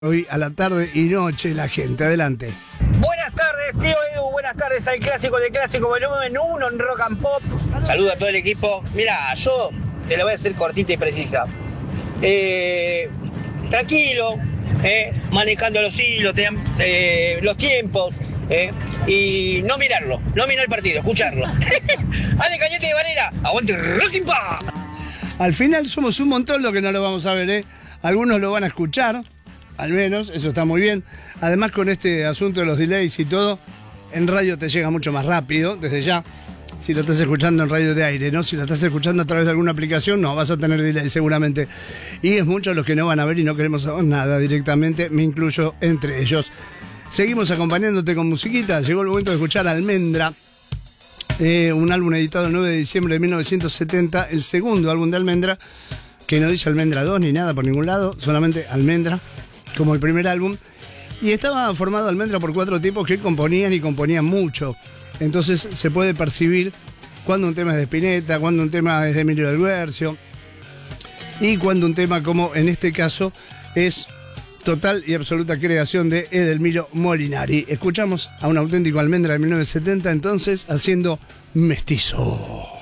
Hoy a la tarde y noche la gente, adelante. Buenas tardes, tío Edu, buenas tardes al clásico de clásico volumen 1 en Rock and Pop. Saludo a todo el equipo. Mira, yo te lo voy a hacer cortita y precisa. Tranquilo, manejando los hilos, los tiempos, y no mirar el partido, escucharlo. ¡Ale, Cañete de Varela! ¡Aguante Racing Pa! Al final somos un montón los que no lo vamos a ver, Algunos lo van a escuchar. Al menos, eso está muy bien. Además, con este asunto de los delays y todo, en radio te llega mucho más rápido, desde ya. Si lo estás escuchando en radio de aire, ¿no? Si lo estás escuchando a través de alguna aplicación, no, vas a tener delay seguramente. Y es muchos los que no van a ver y no queremos saber nada directamente, me incluyo entre ellos. Seguimos acompañándote con musiquita. Llegó el momento de escuchar Almendra, un álbum editado el 9 de diciembre de 1970, el segundo álbum de Almendra, que no dice Almendra 2 ni nada por ningún lado, solamente Almendra, como el primer álbum, y estaba formado Almendra por 4 tipos que componían y componían mucho. Entonces se puede percibir cuando un tema es de Spinetta, cuando un tema es de Emilio del Guercio, y cuando un tema, como en este caso, es total y absoluta creación de Edelmiro Molinari. Escuchamos a un auténtico Almendra de 1970, entonces, haciendo Mestizo.